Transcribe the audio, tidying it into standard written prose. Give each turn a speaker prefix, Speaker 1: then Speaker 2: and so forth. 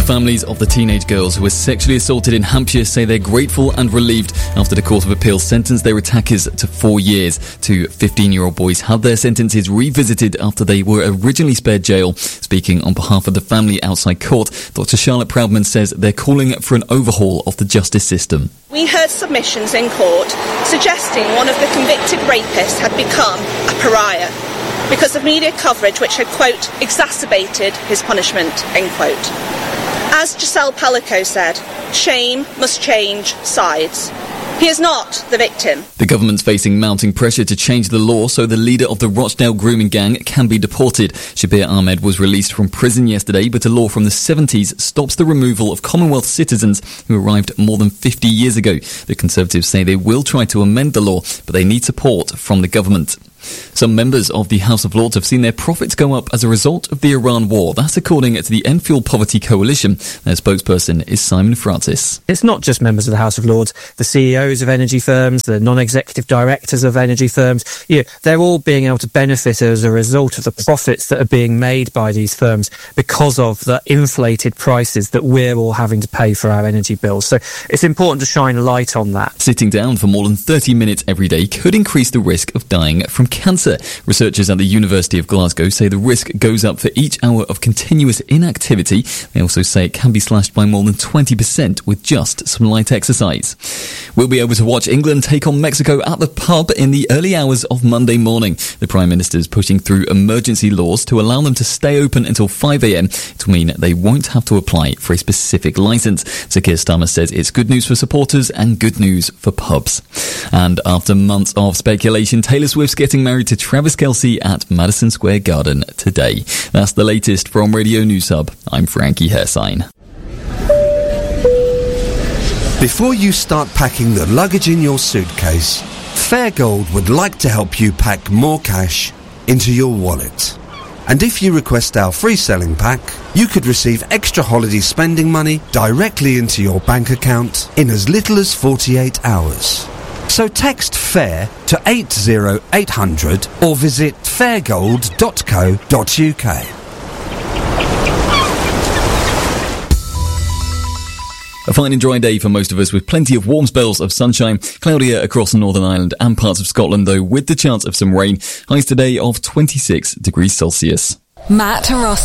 Speaker 1: Families of the teenage girls who were sexually assaulted in Hampshire say they're grateful and relieved after the Court of Appeal sentenced their attackers to 4 years. Two 15-year-old boys had their sentences revisited after they were originally spared jail. Speaking on behalf of the family outside court, Dr. Charlotte Proudman says they're calling for an overhaul of the justice system.
Speaker 2: We heard submissions in court suggesting one of the convicted rapists had become a pariah because of media coverage which had, quote, exacerbated his punishment, end quote. As Giselle Pellico said, shame must change sides. He is not the victim.
Speaker 1: The government's facing mounting pressure to change the law so the leader of the Rochdale grooming gang can be deported. Shabir Ahmed was released from prison yesterday, but a law from the 70s stops the removal of Commonwealth citizens who arrived more than 50 years ago. The Conservatives say they will try to amend the law, but they need support from the government. Some members of the House of Lords have seen their profits go up as a result of the Iran war. That's according to the End Fuel Poverty Coalition. Their spokesperson is Simon Francis.
Speaker 3: It's not just members of the House of Lords. The CEOs of energy firms, the non-executive directors of energy firms, they're all being able to benefit as a result of the profits that are being made by these firms because of the inflated prices that we're all having to pay for our energy bills. So it's important to shine a light on that.
Speaker 1: Sitting down for more than 30 minutes every day could increase the risk of dying from cancer. Researchers at the University of Glasgow say the risk goes up for each hour of continuous inactivity. They also say it can be slashed by more than 20% with just some light exercise. We'll be able to watch England take on Mexico at the pub in the early hours of Monday morning. The Prime Minister is pushing through emergency laws to allow them to stay open until 5 a.m. It will mean they won't have to apply for a specific licence. Sir Keir Starmer says it's good news for supporters and good news for pubs. And after months of speculation, Taylor Swift's getting married to Travis Kelce at Madison Square Garden today. That's the latest from Radio News Hub. I'm Frankie Hersign.
Speaker 4: Before you start packing the luggage in your suitcase, Fairgold would like to help you pack more cash into your wallet. And if you request our free selling pack, you could receive extra holiday spending money directly into your bank account in as little as 48 hours. So text FAIR to 80800 or visit fairgold.co.uk.
Speaker 1: A fine and dry day for most of us with plenty of warm spells of sunshine. Cloudier across Northern Ireland and parts of Scotland though, with the chance of some rain. Highs today of 26 degrees Celsius.
Speaker 5: Matt Ross.